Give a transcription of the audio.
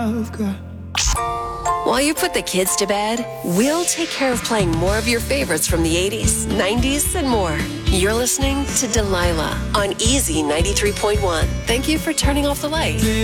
I've got. While you put the kids to bed, we'll take care of playing more of your favorites from the 80s, 90s, and more. You're listening to Delilah on Easy 93.1. Thank you for turning off the light.